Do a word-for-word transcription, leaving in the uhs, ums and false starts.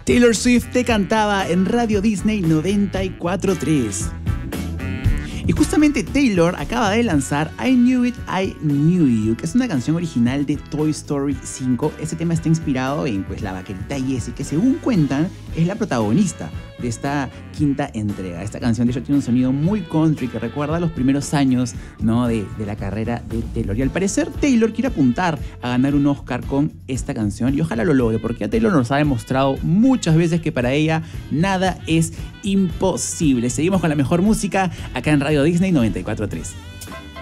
Taylor Swift te cantaba en Radio Disney noventa y cuatro punto tres. Y justamente Taylor acaba de lanzar I Knew It, I Knew You, que es una canción original de Toy Story cinco. Este tema está inspirado en pues, la vaquerita Jessie, que según cuentan es la protagonista de esta quinta entrega. Esta canción de hecho tiene un sonido muy country que recuerda a los primeros años, ¿no? de, de la carrera de Taylor. Y al parecer Taylor quiere apuntar a ganar un Oscar con esta canción y ojalá lo logre, porque a Taylor nos ha demostrado muchas veces que para ella nada es imposible. Seguimos con la mejor música acá en Radio Disney noventa y cuatro punto tres.